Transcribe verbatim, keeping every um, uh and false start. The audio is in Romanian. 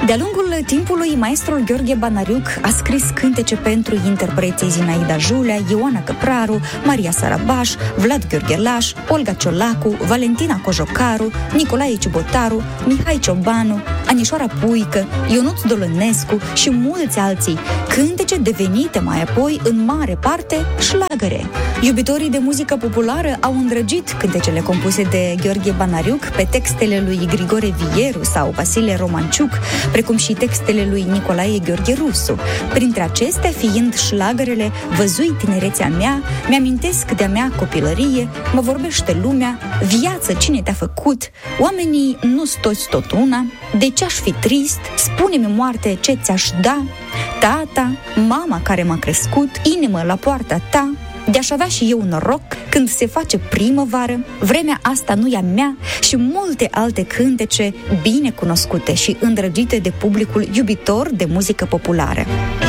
De-a lungul timpului, maestrul Gheorghe Banariuc a scris cântece pentru interpreții Zinaida Julea, Ioana Căpraru, Maria Sarabaș, Vlad Gheorghelaș, Olga Ciolacu, Valentina Cojocaru, Nicolae Ciubotaru, Mihai Ciobanu, Anișoara Puică, Ionuț Dolănescu și mulți alții, cântece devenite mai apoi în mare parte șlagăre. Iubitorii de muzică populară au îndrăgit cântecele compuse de Gheorghe Banariuc pe textele lui Grigore Vieru sau Vasile Romanciuc, precum și textele lui Nicolae Gheorghe Rusu. Printre acestea fiind șlagărele Văzui tinerețea mea, Mi-amintesc de-a mea copilărie, Mă vorbește lumea, Viață, cine te-a făcut, Oamenii nu-s toți tot una, De ce-aș fi trist, Spune-mi moarte ce ți-aș da, Tata, mama care m-a crescut, Inimă la poarta ta, De-aș avea și eu noroc când se face primăvară, Vremea asta nu e a mea și multe alte cântece bine cunoscute și îndrăgite de publicul iubitor de muzică populară.